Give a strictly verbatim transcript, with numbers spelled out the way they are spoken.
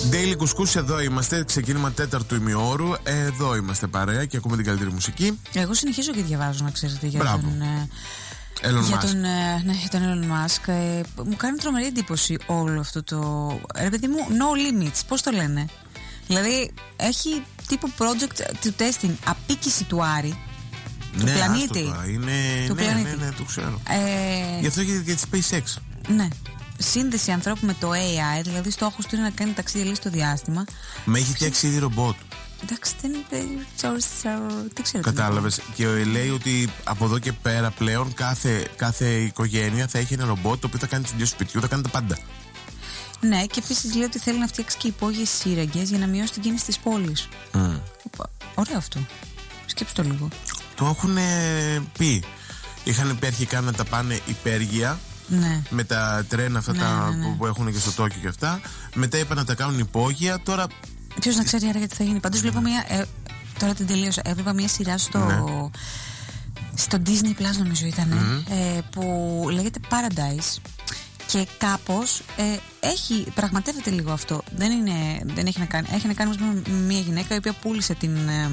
Daily Couscous, εδώ είμαστε. Ξεκίνημα τέταρτου ημιώρου. Εδώ είμαστε παρέα και ακούμε την καλύτερη μουσική. Εγώ συνεχίζω και διαβάζω, να ξέρετε, για Μπράβο. τον. Elon για Musk. τον, ναι, για τον Elon Musk. Ε, μου κάνει τρομερή εντύπωση όλο αυτό το. Ρε παιδί μου, no limits, πώς το λένε. Δηλαδή έχει τύπου project του testing, απίκηση του Άρη. Του ναι, πλανήτη. Είναι, του ναι, πλανήτη. ναι, ναι, το ξέρω. Ε, Γι' αυτό και για τη SpaceX. Ναι. Σύνδεση ανθρώπου με το έι άι, δηλαδή στόχος του είναι να κάνει ταξίδι στο διάστημα. Με έχει φτιάξει ήδη ρομπότ. Εντάξει, δεν είναι. Τι ξέρω. Κατάλαβες. Και λέει ότι από εδώ και πέρα πλέον κάθε, κάθε οικογένεια θα έχει ένα ρομπότ το οποίο θα κάνει τις δουλειές του σπιτιού, θα κάνει τα πάντα. Ναι, και επίσης λέει ότι θέλει να φτιάξει και υπόγειες σύραγγες για να μειώσει την κίνηση της πόλης. Mm. Ωραίο αυτό. Σκέψου το λίγο. Το έχουν πει. Είχαν πει αρχικά να τα πάνε υπέργεια. Ναι. Με τα τρένα αυτά ναι, τα ναι, ναι. που έχουν και στο Τόκιο και αυτά. Μετά είπαν να τα κάνουν υπόγεια. Τώρα. Ποιος να ξέρει άρα τι θα γίνει. Πάντως βλέπω μια. Ε, τώρα την τελείωσα. Έβλεπα μια σειρά στο. Ναι. Στο Disney Plus, νομίζω ήταν. Mm-hmm. Ε, που λέγεται Paradise. Και κάπως ε, έχει, πραγματεύεται λίγο αυτό. Δεν, είναι, δεν έχει να κάνει. Έχει να κάνει με μια γυναίκα η οποία πούλησε την.